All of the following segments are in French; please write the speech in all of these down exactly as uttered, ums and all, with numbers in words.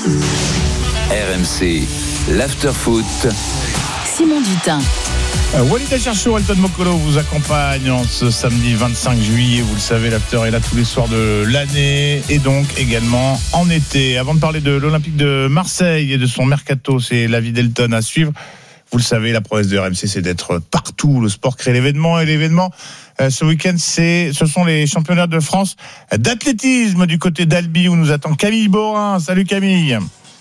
R M C, l'after-foot. Simon Dutin. Euh, Walid Acharchour, Elton Mokolo vous accompagne en ce samedi vingt-cinq juillet. Vous le savez, l'after est là tous les soirs de l'année et donc également en été. Avant de parler de l'Olympique de Marseille et de son mercato, c'est l'avis d'Elton à suivre. Vous le savez, la promesse de R M C, c'est d'être partout. Le sport crée l'événement et l'événement, euh, ce week-end, c'est, ce sont les championnats de France d'athlétisme du côté d'Albi où nous attend Camille Borin. Salut Camille.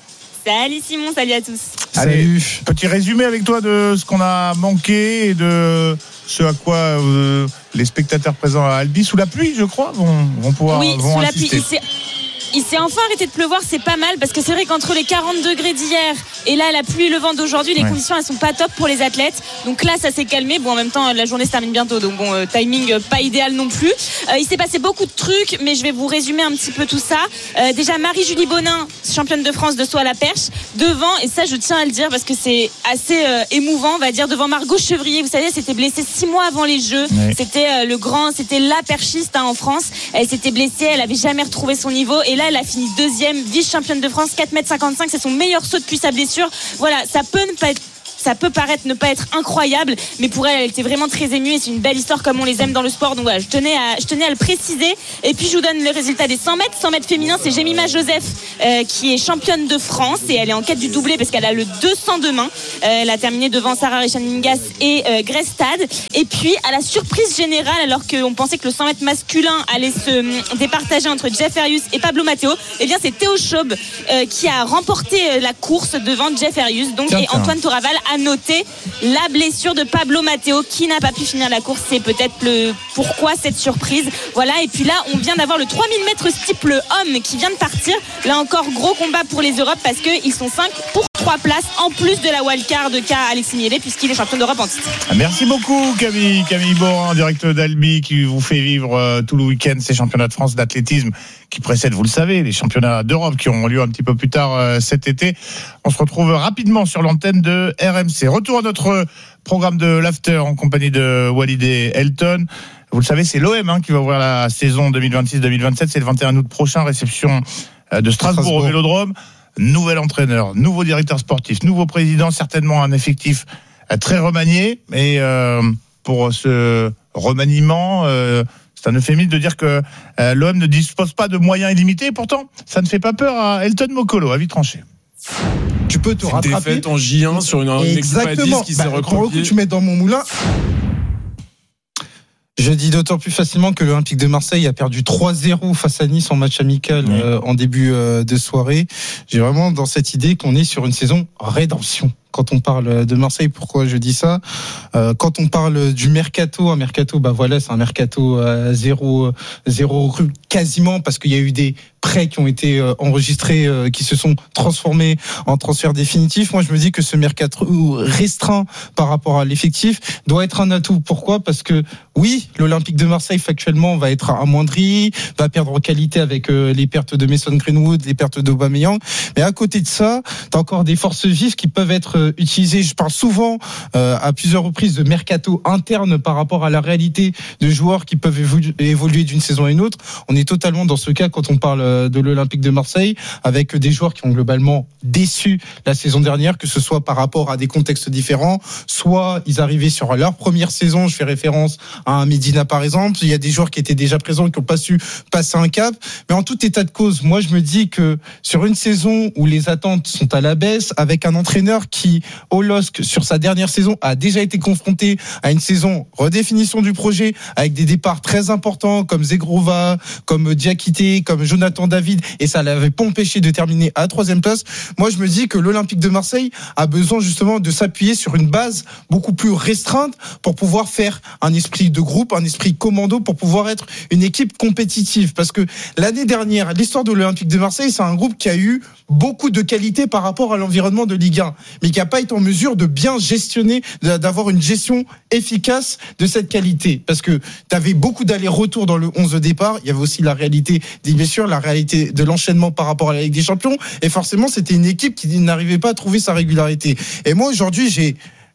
Salut Simon, salut à tous. Allez, petit résumé avec toi de ce qu'on a manqué et de ce à quoi euh, les spectateurs présents à Albi, sous la pluie, je crois, vont, vont pouvoir oui, vont sous assister. La pluie, il s'est enfin arrêté de pleuvoir, c'est pas mal parce que c'est vrai qu'entre les quarante degrés d'hier et là la pluie et le vent d'aujourd'hui, les ouais. conditions elles sont pas top pour les athlètes. Donc là ça s'est calmé. Bon, en même temps la journée se termine bientôt, donc bon euh, timing euh, pas idéal non plus. Euh, il s'est passé beaucoup de trucs, mais je vais vous résumer un petit peu tout ça. Euh, déjà Marie-Julie Bonin, championne de France de saut à la perche, devant, et ça je tiens à le dire parce que c'est assez euh, émouvant, on va dire, devant Margot Chevrier. Vous savez, elle s'était blessée six mois avant les Jeux. Ouais. C'était euh, le grand, c'était la perchiste hein, en France. Elle s'était blessée, elle avait jamais retrouvé son niveau et là elle a fini deuxième, vice-championne de France, quatre mètres cinquante-cinq, c'est son meilleur saut depuis sa blessure. Voilà, ça peut ne pas être ça peut paraître ne pas être incroyable, mais pour elle, elle était vraiment très émue et c'est une belle histoire comme on les aime dans le sport. Donc voilà, je tenais à, je tenais à le préciser. Et puis je vous donne le résultat des cent mètres. cent mètres féminins, c'est Jemima Joseph euh, qui est championne de France et elle est en quête du doublé parce qu'elle a le deux cents demain. Euh, elle a terminé devant Sarah Rechaningas et euh, Grace Stade. Et puis à la surprise générale, alors qu'on pensait que le cent mètres masculin allait se départager entre Jeff Arius et Pablo Matteo, eh bien c'est Théo Chaube euh, qui a remporté la course devant Jeff Arius. Donc, et Antoine Toraval a noté la blessure de Pablo Matteo qui n'a pas pu finir la course. C'est peut-être le pourquoi cette surprise. Voilà, et puis là on vient d'avoir le trois mille mètres steeple homme qui vient de partir. Là encore gros combat pour les Europes parce qu'ils sont cinq pour trois places en plus de la wildcard qu'a Alexis Miele puisqu'il est champion d'Europe en titre. Merci beaucoup Camille Camille Borin, direct d'Albi, qui vous fait vivre euh, tout le week-end ces championnats de France d'athlétisme qui précèdent, vous le savez, les championnats d'Europe qui auront lieu un petit peu plus tard euh, cet été. On se retrouve rapidement sur l'antenne de R M C. Retour à notre programme de l'after en compagnie de Walid et Elton. Vous le savez, c'est l'O M hein, qui va ouvrir la saison deux mille vingt-six deux mille vingt-sept. C'est le vingt et un août prochain, réception euh, de Strasbourg, Strasbourg au Vélodrome. Nouvel entraîneur, nouveau directeur sportif, nouveau président, certainement un effectif euh, très remanié. Et euh, pour ce remaniement, euh, c'est un euphémisme de dire que euh, l'O M ne dispose pas de moyens illimités. Pourtant, ça ne fait pas peur à Elton Mokolo, avis tranché. Tu peux te rattraper. Une défaite en J un sur une, une équipe à dix qui bah, s'est recroquevillée. Tu mets dans mon moulin. Je dis d'autant plus facilement que l'Olympique de Marseille a perdu trois zéro face à Nice en match amical mmh. euh, en début euh, de soirée. J'ai vraiment dans cette idée qu'on est sur une saison rédemption. Quand on parle de Marseille, pourquoi je dis ça ? euh, Quand on parle du mercato, un mercato, bah voilà, c'est un mercato à zéro, zéro recrue quasiment parce qu'il y a eu des prêts qui ont été enregistrés, euh, qui se sont transformés en transfert définitif. Moi, je me dis que ce mercato restreint par rapport à l'effectif doit être un atout. Pourquoi ? Parce que oui, l'Olympique de Marseille factuellement va être amoindri, va perdre en qualité avec euh, les pertes de Mason Greenwood, les pertes d'Aubameyang. Mais à côté de ça, t'as encore des forces vives qui peuvent être euh, utilisées. Je parle souvent euh, à plusieurs reprises de mercato interne par rapport à la réalité de joueurs qui peuvent évoluer, évoluer d'une saison à une autre. On est totalement dans ce cas quand on parle de l'Olympique de Marseille, avec des joueurs qui ont globalement déçu la saison dernière, que ce soit par rapport à des contextes différents, soit ils arrivaient sur leur première saison, je fais référence à un Medina par exemple, il y a des joueurs qui étaient déjà présents, qui n'ont pas su passer un cap, mais en tout état de cause, moi je me dis que sur une saison où les attentes sont à la baisse, avec un entraîneur qui, au L O S C, sur sa dernière saison, a déjà été confronté à une saison redéfinition du projet, avec des départs très importants, comme Zegrova, comme Diakité, comme Jonathan David, et ça l'avait pas empêché de terminer à la troisième place. Moi, je me dis que l'Olympique de Marseille a besoin justement de s'appuyer sur une base beaucoup plus restreinte pour pouvoir faire un esprit de groupe, un esprit commando, pour pouvoir être une équipe compétitive. Parce que l'année dernière, l'histoire de l'Olympique de Marseille, c'est un groupe qui a eu beaucoup de qualité par rapport à l'environnement de Ligue un, mais qui n'a pas été en mesure de bien gestionner, d'avoir une gestion efficace de cette qualité. Parce que tu avais beaucoup d'allers-retours dans le onze de départ, il y avait aussi la réalité des blessures, la réalité de l'enchaînement par rapport à la Ligue des Champions, et forcément c'était une équipe qui n'arrivait pas à trouver sa régularité. Et moi aujourd'hui j'ai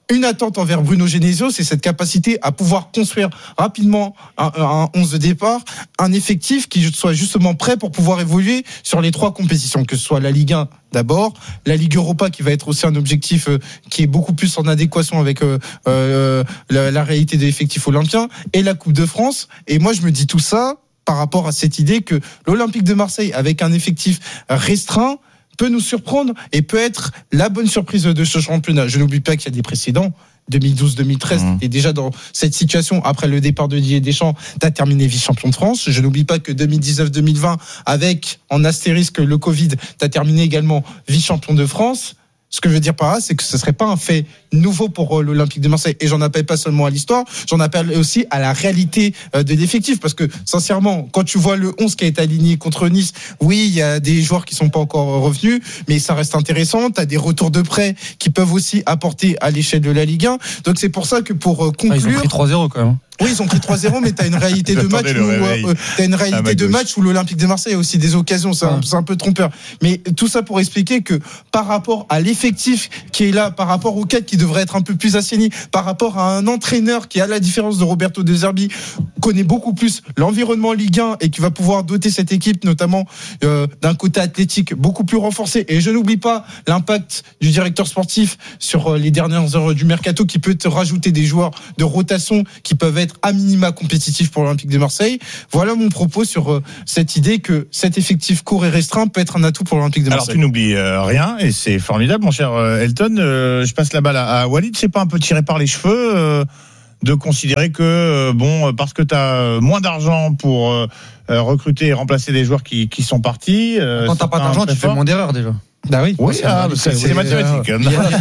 une attente envers Bruno Genesio, c'est cette capacité à pouvoir construire rapidement un, un onze de départ, un effectif qui soit justement prêt pour pouvoir évoluer sur les trois compétitions, que ce soit la Ligue un d'abord, la Ligue Europa qui va être aussi un objectif euh, qui est beaucoup plus en adéquation avec euh, euh, la, la réalité de l'effectif olympien, et la Coupe de France. Et moi je me dis tout ça par rapport à cette idée que l'Olympique de Marseille, avec un effectif restreint, peut nous surprendre et peut être la bonne surprise de ce championnat. Je n'oublie pas qu'il y a des précédents. deux mille douze deux mille treize, mmh. et déjà dans cette situation, après le départ de Didier Deschamps, t'as terminé vice-champion de France. Je n'oublie pas que deux mille dix-neuf deux mille vingt, avec, en astérisque, le Covid, t'as terminé également vice-champion de France. Ce que je veux dire par là, c'est que ce serait pas un fait nouveau pour l'Olympique de Marseille. Et j'en appelle pas seulement à l'histoire, j'en appelle aussi à la réalité de l'effectif. Parce que, sincèrement, quand tu vois le onze qui a été aligné contre Nice, oui, il y a des joueurs qui sont pas encore revenus, mais ça reste intéressant. T'as des retours de prêt qui peuvent aussi apporter à l'échelle de la Ligue un. Donc c'est pour ça que pour conclure... Ah, ils ont pris trois zéro quand même. Oui, ils ont pris trois zéro, mais t'as une réalité de match où, euh, t'as une réalité de match où l'Olympique de Marseille a aussi des occasions. C'est, ouais. un, c'est un peu trompeur. Mais tout ça pour expliquer que par rapport à l'effectif qui est là, par rapport au cadre qui devrait être un peu plus assaini, par rapport à un entraîneur qui, à la différence de Roberto De Zerbi, connaît beaucoup plus l'environnement Ligue un et qui va pouvoir doter cette équipe, notamment euh, d'un côté athlétique beaucoup plus renforcé. Et je n'oublie pas l'impact du directeur sportif sur euh, les dernières heures du mercato, qui peut te rajouter des joueurs de rotation qui peuvent être à minima compétitif pour l'Olympique de Marseille. Voilà mon propos sur euh, cette idée que cet effectif court et restreint peut être un atout pour l'Olympique de Marseille. Alors tu n'oublies euh, rien, et c'est formidable mon cher euh, Elton. Euh, je passe la balle à, à Walid. C'est pas un peu tiré par les cheveux euh, de considérer que euh, bon, parce que tu as moins d'argent pour euh, recruter et remplacer des joueurs qui, qui sont partis. Euh, Quand t'as pas d'argent, tu fais moins d'erreurs déjà. Bah oui, oui, ah, c'est, c'est, c'est mathématique.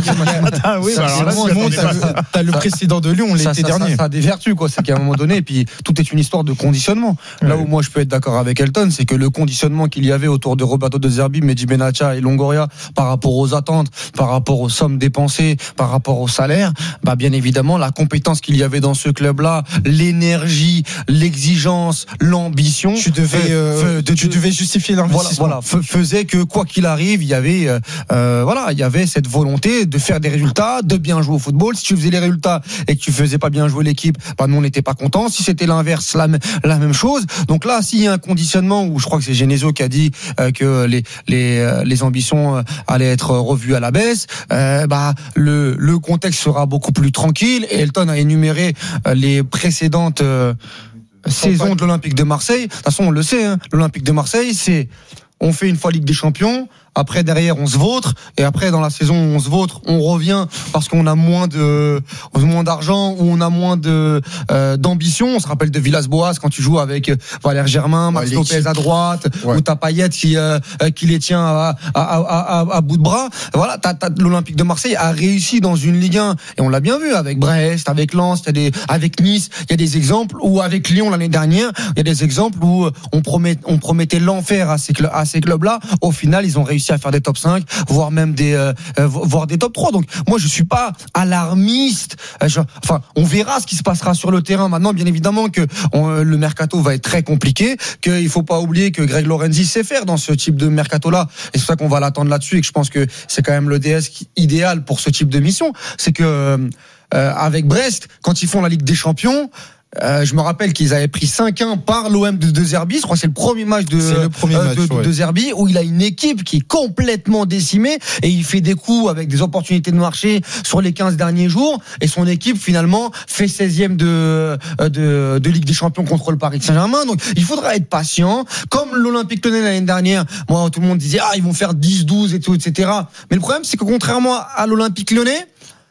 Oui, bah alors là, Simon, t'as, le, t'as le précédent de Lyon, l'été ça, dernier. Ça, ça a des vertus, quoi. C'est qu'à un moment donné, et puis tout est une histoire de conditionnement. Là oui. où moi je peux être d'accord avec Elton, c'est que le conditionnement qu'il y avait autour de Roberto De Zerbi, Mehdi Benatia et Longoria, par rapport aux attentes, par rapport aux sommes dépensées, par rapport au salaire, bah bien évidemment la compétence qu'il y avait dans ce club-là, l'énergie, l'exigence, l'ambition. Tu devais, euh, de, tu devais justifier l'investissement. Voilà, voilà, faisait que quoi qu'il arrive, il y avait Euh, voilà, il y avait cette volonté de faire des résultats, de bien jouer au football. Si tu faisais les résultats et que tu faisais pas bien jouer l'équipe, bah nous on n'était pas contents. Si c'était l'inverse, la, la même chose. Donc là, s'il y a un conditionnement où je crois que c'est Genesio qui a dit euh, que les les les ambitions euh, allaient être revues à la baisse, euh, bah le le contexte sera beaucoup plus tranquille. Et Elton a énuméré euh, les précédentes euh, saisons de l'Olympique de Marseille. De toute façon, on le sait, hein, l'Olympique de Marseille, c'est on fait une fois Ligue des Champions. Après, derrière, on se vautre. Et après, dans la saison où on se vautre, on revient parce qu'on a moins de, moins d'argent ou on a moins de, euh, d'ambition. On se rappelle de Villas-Boas quand tu joues avec Valère Germain, Max ouais, Lopez à droite, ouais. ou t'as Payet qui, euh, qui les tient à, à, à, à, à bout de bras. Voilà, t'as, t'as, l'Olympique de Marseille a réussi dans une Ligue un. Et on l'a bien vu avec Brest, avec Lens, il y a des, avec Nice. Il y a des exemples où avec Lyon l'année dernière, il y a des exemples où on promet, on promettait l'enfer à ces, à ces clubs-là. Au final, ils ont réussi à faire des top cinq, voire même des euh, voire des top trois. Donc moi je suis pas alarmiste. Je, enfin, on verra ce qui se passera sur le terrain. Maintenant, bien évidemment que on, le mercato va être très compliqué, qu'il faut pas oublier que Greg Lorenzi sait faire dans ce type de mercato-là. Et c'est pour ça qu'on va l'attendre là-dessus et que je pense que c'est quand même le D S idéal pour ce type de mission. C'est que euh, avec Brest, quand ils font la Ligue des Champions, Euh, je me rappelle qu'ils avaient pris cinq un par l'O M de De Zerbi. Je crois que c'est le premier match de, le premier euh, match, de, ouais. de Zerbi où il a une équipe qui est complètement décimée et il fait des coups avec des opportunités de marché sur les quinze derniers jours et son équipe finalement fait seizième de, de, de Ligue des Champions contre le Paris Saint-Germain. Donc il faudra être patient. Comme l'Olympique Lyonnais l'année dernière, moi tout le monde disait ah ils vont faire dix douze et tout, et cetera. Mais le problème c'est que contrairement à l'Olympique Lyonnais,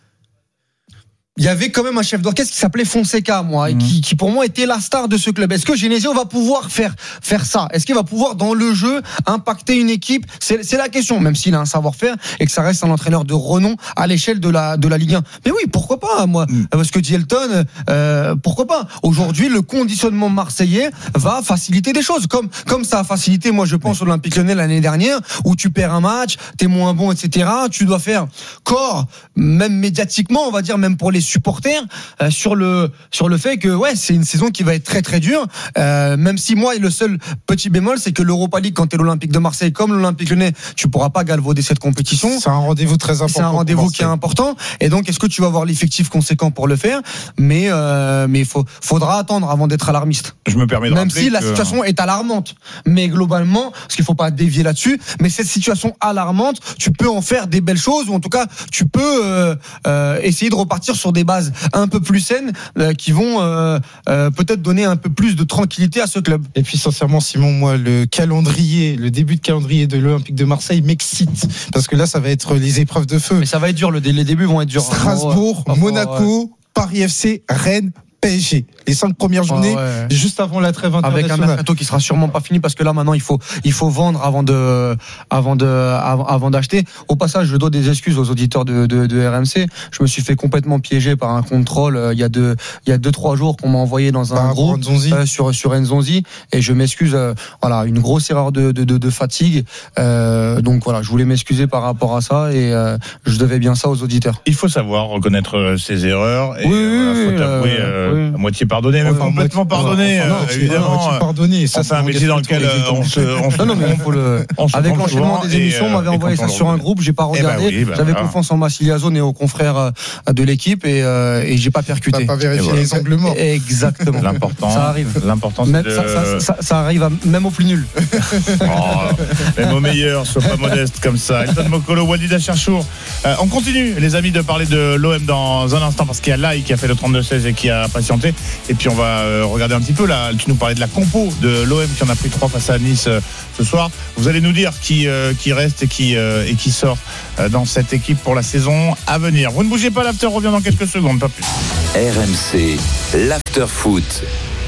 il y avait quand même un chef d'orchestre qui s'appelait Fonseca, moi, et mmh. qui, qui pour moi était la star de ce club. Est-ce que Genesio va pouvoir faire faire ça ? Est-ce qu'il va pouvoir dans le jeu impacter une équipe ? C'est, c'est la question, même s'il a un savoir-faire et que ça reste un entraîneur de renom à l'échelle de la de la Ligue un. Mais oui, pourquoi pas, moi, mmh. parce que dit Elton, euh, pourquoi pas ? Aujourd'hui, le conditionnement marseillais va faciliter des choses, comme comme ça a facilité, moi, je pense, mmh. Olympique Lyonnais l'année dernière, où tu perds un match, t'es moins bon, et cetera. Tu dois faire corps, même médiatiquement, on va dire, même pour les supporters euh, sur le sur le fait que ouais, c'est une saison qui va être très très dure. Euh, même si moi, le seul petit bémol, c'est que l'Europa League, quand t'es l'Olympique de Marseille comme l'Olympique Lyonnais, tu pourras pas galvauder cette compétition. C'est un rendez-vous très important. C'est un rendez-vous qui est important. Et donc, est-ce que tu vas avoir l'effectif conséquent pour le faire? Mais euh, mais il faut faudra attendre avant d'être alarmiste. Je me permets de Même si que... la situation est alarmante, mais globalement, parce qu'il faut pas dévier là-dessus. Mais cette situation alarmante, tu peux en faire des belles choses, ou en tout cas, tu peux euh, euh, essayer de repartir sur des bases un peu plus saines, euh, qui vont euh, euh, peut-être donner un peu plus de tranquillité à ce club. Et puis sincèrement, Simon, moi, le calendrier, le début de calendrier de l'Olympique de Marseille m'excite, parce que là, ça va être les épreuves de feu. Mais ça va être dur, le, les débuts vont être durs. Strasbourg, oh, ouais. Monaco, ouais. Paris F C, Rennes, P S G. Les cinq premières journées, oh, ouais. juste avant la trêve internationale. Avec un mercato qui sera sûrement pas fini, parce que là maintenant il faut il faut vendre avant de avant de avant, avant d'acheter. Au passage, je dois des excuses aux auditeurs de, de, de R M C. Je me suis fait complètement piéger par un contrôle euh, il y a deux il y a deux trois jours qu'on m'a envoyé dans un par groupe euh, sur sur Nzonzi, et je m'excuse. Euh, voilà, une grosse erreur de de, de, de fatigue. Euh, donc voilà, je voulais m'excuser par rapport à ça, et euh, je devais bien ça aux auditeurs. Il faut savoir reconnaître ses erreurs, et oui, euh, oui, faut avouer euh, euh, oui. à moitié pardonné, même enfin, complètement pardonné, enfin, non, euh, évidemment. Non, pardonné, ça, c'est un métier dans lequel on se, on se non, non, mais on peut le... on se avec trompe l'enchaînement souvent, des émissions, et, on m'avait euh, envoyé ça sur un groupe, j'ai pas regardé. Eh ben oui, ben J'avais voilà. confiance en Massiliazone et aux confrères euh, de l'équipe, et, euh, et j'ai pas percuté. T'as pas vérifié voilà. les angles morts. Exactement. L'important, ça arrive. L'important, c'est même, de... ça, ça, ça, ça arrive à, même au plus nul. Oh, même au meilleur, sois pas modeste comme ça. Elton Mokolo, Walid Cherchour. Euh, on continue, les amis, de parler de l'O M dans un instant, parce qu'il y a Lai qui a fait le trente-deux seize et qui a patienté. Et puis on va euh, regarder un petit peu là. Tu nous parlais de la compo de l'O M qui en a pris trois face à Nice euh, ce soir. Vous allez nous dire qui euh, qui reste et qui euh, et qui sort euh, dans cette équipe pour la saison à venir. Vous ne bougez pas, l'after revient dans quelques secondes, pas plus. R M C, l'after foot.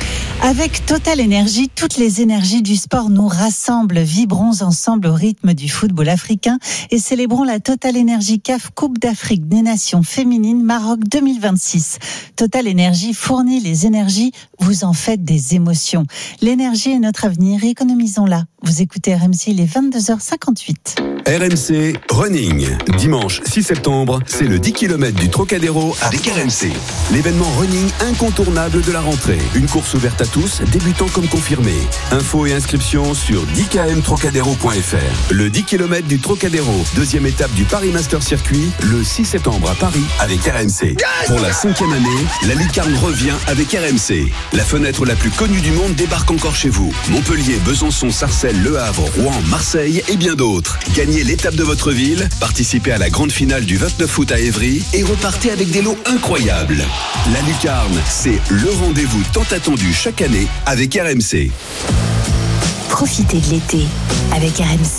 Avec Total Énergie, toutes les énergies du sport nous rassemblent. Vibrons ensemble au rythme du football africain et célébrons la Total Énergie C A F Coupe d'Afrique des Nations féminines Maroc deux mille vingt-six. Total Énergie fournit les énergies, vous en faites des émotions. L'énergie est notre avenir, économisons-la. Vous écoutez R M C, il est vingt-deux heures cinquante-huit. R M C Running. Dimanche six septembre, c'est le dix kilomètres du Trocadéro avec R M C. L'événement running incontournable de la rentrée. Une course ouverte à tous, débutants comme confirmés. Infos et inscriptions sur dix k m trocadéro point f r. Le dix kilomètres du Trocadéro, deuxième étape du Paris Master Circuit, le six septembre à Paris avec R M C. Pour la cinquième année, la lucarne revient avec R M C. La fenêtre la plus connue du monde débarque encore chez vous. Montpellier, Besançon, Sarcelles, Le Havre, Rouen, Marseille et bien d'autres. Gagnez l'étape de votre ville, participez à la grande finale du vingt-neuf août à Évry et repartez avec des lots incroyables. La lucarne, c'est le rendez-vous tant attendu chaque année avec R M C. Profitez de l'été avec R M C.